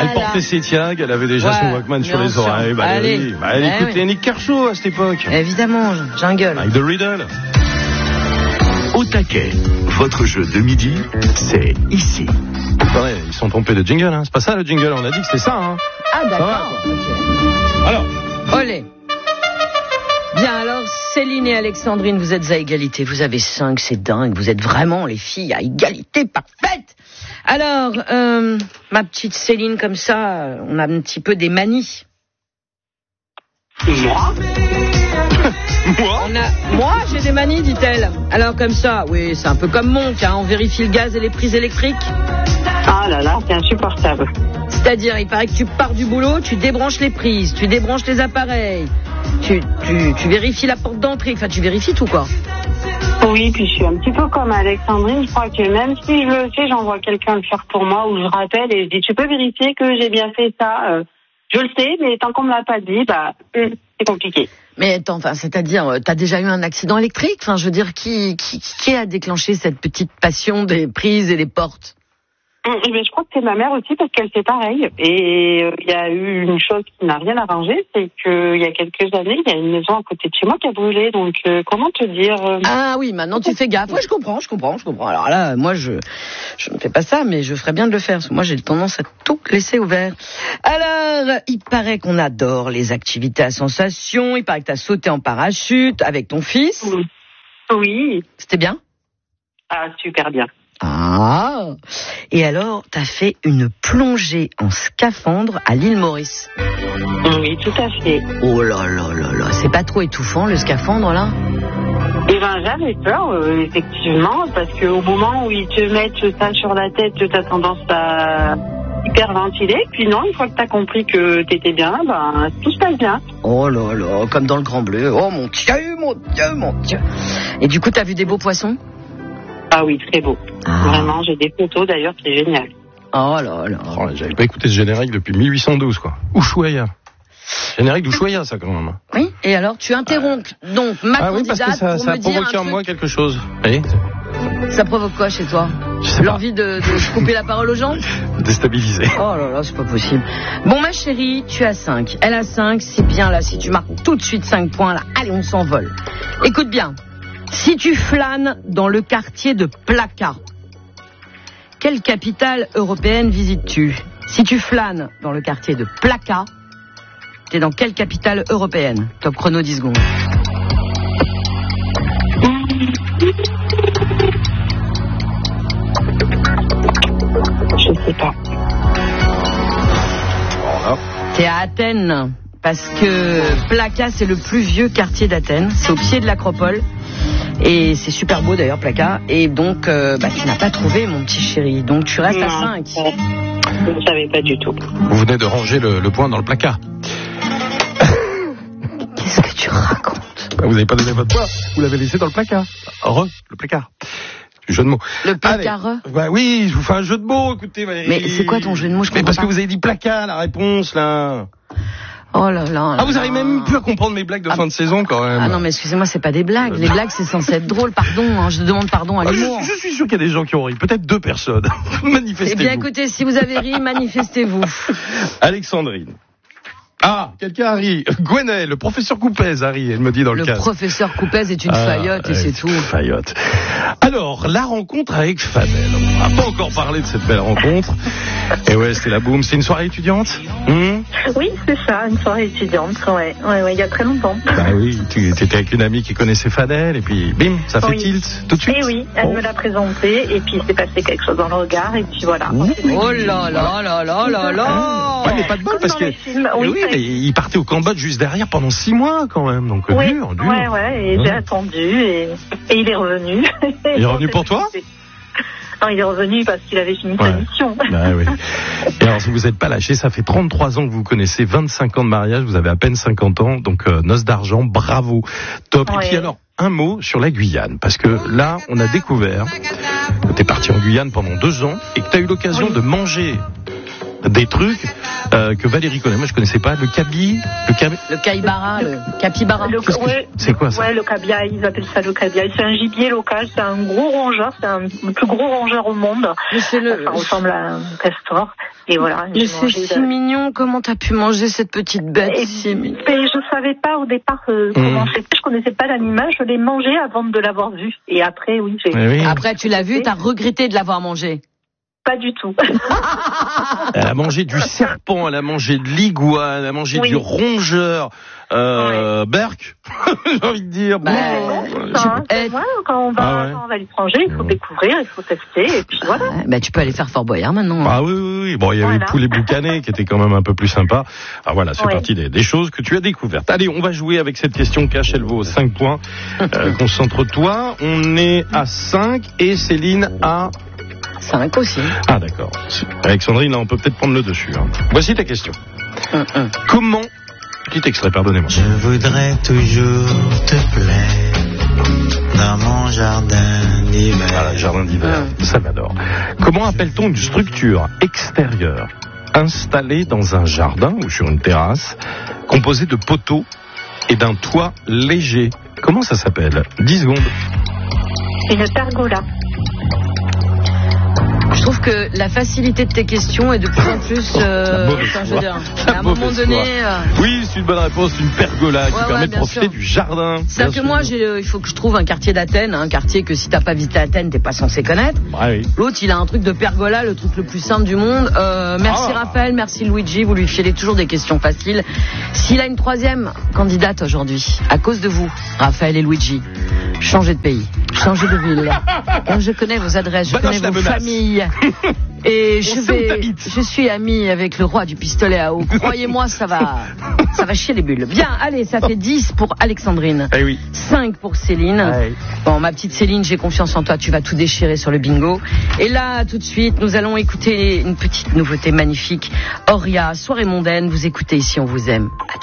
Elle portait ses tiags, elle avait déjà son Walkman sur les oreilles. Elle écoutait Nick Kershaw à cette époque. Évidemment, Jungle. Avec The Riddle. Au taquet, votre jeu de midi, c'est ici. Attendez, ils sont trompés de jingle, hein. C'est pas ça le jingle, on a dit que c'était ça, hein. Ah d'accord. Okay. Alors. Olé. Bien alors, Céline et Alexandrine, vous êtes à égalité. Vous avez 5, c'est dingue. Vous êtes vraiment les filles à égalité parfaite. Alors, ma petite Céline, comme ça, on a un petit peu des manies. Moi, j'ai des manies, dit-elle. Alors comme ça, oui, c'est un peu comme Monk, hein, on vérifie le gaz et les prises électriques. Ah là là, c'est insupportable. C'est-à-dire, il paraît que tu pars du boulot, tu débranches les prises, tu débranches les appareils, tu vérifies la porte d'entrée, enfin tu vérifies tout quoi. Oui, puis je suis un petit peu comme Alexandrine, je crois que même si je le fais, j'envoie quelqu'un le faire pour moi ou je rappelle et je dis tu peux vérifier que j'ai bien fait ça. Je le sais, mais tant qu'on me l'a pas dit, c'est compliqué. Mais attends, c'est-à-dire, t'as déjà eu un accident électrique? Enfin, je veux dire, qui a déclenché cette petite passion des prises et des portes? Je crois que c'est ma mère aussi parce qu'elle fait pareil. Et il y a eu une chose qui n'a rien arrangé, c'est qu'il y a quelques années, il y a une maison à côté de chez moi qui a brûlé. Donc, comment te dire Ah oui, maintenant tu fais gaffe. Oui, je comprends. Alors là, moi, je ne fais pas ça, mais je ferais bien de le faire. Parce que moi, j'ai tendance à tout laisser ouvert. Alors, il paraît qu'on adore les activités à sensation. Il paraît que t'as sauté en parachute avec ton fils. Oui. C'était bien? Ah, super bien. Ah. Et alors, t'as fait une plongée en scaphandre à l'île Maurice. Oui, tout à fait. Oh là là là là, c'est pas trop étouffant le scaphandre là? Eh ben, j'avais peur, effectivement, parce qu'au moment où ils te mettent ça sur la tête, t'as tendance à hyperventiler. Puis non, une fois que t'as compris que t'étais bien, tout se passe bien. Oh là là, comme dans le Grand Bleu. Oh mon Dieu. Et du coup, t'as vu des beaux poissons? Ah oui, très beau. Vraiment, j'ai des photos d'ailleurs, c'est génial. Oh là là. Oh, j'avais pas écouté ce générique depuis 1812, quoi. Ushuaïa. Générique d'Ushuaïa, ça, quand même. Oui, et alors, tu interromps donc ma candidate. Oui, parce que ça a provoqué en moi quelque chose. Oui. Ça provoque quoi chez toi? L'envie de couper la parole aux gens? Déstabilisé. Oh là là, c'est pas possible. Bon, ma chérie, tu as 5. Elle a 5, c'est bien là. Si tu marques tout de suite 5 points, là, allez, on s'envole. Écoute bien. Si tu flânes dans le quartier de Plaka, quelle capitale européenne visites-tu? Si tu flânes dans le quartier de Plaka, t'es dans quelle capitale européenne? Top chrono 10 secondes. Je sais pas. Voilà. T'es à Athènes, parce que Plaka, c'est le plus vieux quartier d'Athènes. C'est au pied de l'Acropole. Et c'est super beau d'ailleurs, Plaka. Et donc, tu n'as pas trouvé, mon petit chéri. Donc, tu restes à 5. Je ne savais pas du tout. Vous venez de ranger le point dans le placard. Qu'est-ce que tu racontes? Vous n'avez pas donné votre poids, vous l'avez laissé dans le placard. Le placard. C'est du jeu de mots. Le placard. Oui, je vous fais un jeu de mots, écoutez Valérie. Mais c'est quoi ton jeu de mots? Mais parce que vous avez dit placard, la réponse, là. Oh là là. Ah, vous arrivez même plus à comprendre mes blagues de fin de saison, quand même. Ah non, mais excusez-moi, c'est pas des blagues. Les blagues, c'est censé être drôle. Pardon, hein, je demande pardon à l'humour. Je suis sûr qu'il y a des gens qui ont ri. Peut-être 2 personnes. Manifestez-vous. Eh bien, écoutez, si vous avez ri, manifestez-vous. Alexandrine. Ah, quelqu'un a ri. Gwenaël, le professeur Coupez a ri, elle me dit dans le cas. Le professeur Coupez est une faillotte et c'est tout. Faillotte. Alors, la rencontre avec Fadel. On n'a pas encore parlé de cette belle rencontre. Et ouais, c'était la boum. C'est une soirée étudiante? Oui, c'est ça, une soirée étudiante. Ouais, il y a très longtemps. Bah oui, tu étais avec une amie qui connaissait Fadel et puis bim, ça fait tilt tout de suite. Et oui, elle me l'a présenté et puis il s'est passé quelque chose dans le regard et puis voilà. Oh là là là là là là. Ouais, mais pas de bol parce que mais il partait au Cambodge juste derrière pendant 6 mois quand même, donc dur. Ouais, et j'ai attendu et il est revenu. Il est revenu pour toi? Non, il est revenu parce qu'il avait fini sa mission. Bah, oui. Et alors, si vous n'êtes pas lâché, ça fait 33 ans que vous connaissez, 25 ans de mariage, vous avez à peine 50 ans, donc noces d'argent, bravo, top. Et puis alors, un mot sur la Guyane, parce que là, on a découvert que t'es parti en Guyane pendant 2 ans et que t'as eu l'occasion de manger des trucs que Valérie connaît. Moi, je connaissais pas. Le caïbara, le capybara. C'est quoi ça? Ouais, le cabiai, ils appellent ça le cabiai. C'est un gibier local, c'est un gros rongeur, c'est le plus gros rongeur au monde. Ça ressemble à un castor. Et voilà. Mais c'est si mignon. Comment t'as pu manger cette petite bête? Je savais pas au départ comment c'était. Je connaissais pas l'animal. Je l'ai mangé avant de l'avoir vu. Et après, oui. Après, tu l'as vu, t'as regretté de l'avoir mangé? Pas du tout. Elle a mangé du serpent, elle a mangé de l'iguane, elle a mangé du rongeur. Berk, j'ai envie de dire. Quand on va à l'étranger, il faut découvrir, il faut tester, et puis voilà. Tu peux aller faire Fort Boyard maintenant. Ah oui. Bon, il y avait le poulet boucané qui était quand même un peu plus sympa. Ah voilà, c'est parti des choses que tu as découvertes. Allez, on va jouer avec cette question cash, elle vaut 5 points. Concentre-toi, on est à 5 et Céline à 5 aussi. Ah d'accord. Alexandrine, là on peut peut-être prendre le dessus. Voici ta question. Comment... Petit extrait, pardonnez-moi. Je voudrais toujours te plaire dans mon jardin d'hiver. Voilà, jardin d'hiver, ça m'adore. Comment appelle-t-on une structure extérieure installée dans un jardin ou sur une terrasse composée de poteaux et d'un toit léger? Comment ça s'appelle? 10 secondes. Une pergola. Je trouve que la facilité de tes questions est de plus en plus... à un moment donné... Oui, c'est une bonne réponse, une pergola qui permet de profiter du jardin. C'est-à-dire que moi, il faut que je trouve un quartier d'Athènes, un quartier que si t'as pas visité Athènes, t'es pas censé connaître. L'autre, il a un truc de pergola, le truc le plus simple du monde. Merci Raphaël, merci Luigi, vous lui filez toujours des questions faciles. S'il a une troisième candidate aujourd'hui, à cause de vous, Raphaël et Luigi, changez de pays, changez de ville. Quand je connais vos adresses, je connais vos familles. Et je suis amie avec le roi du pistolet à eau. Croyez-moi, ça va chier les bulles. Bien, allez, ça fait 10 pour Alexandrine. 5 pour Céline. Bon, ma petite Céline, j'ai confiance en toi, tu vas tout déchirer sur le bingo. Et là, tout de suite, nous allons écouter une petite nouveauté magnifique. Auria, Soirée mondaine, vous écoutez Ici on vous aime.